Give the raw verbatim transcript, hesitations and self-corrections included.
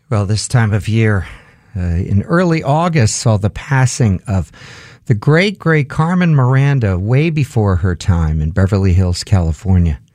Well, this time of year, uh, in early August, saw the passing of the great, great Carmen Miranda way before her time in Beverly Hills, California.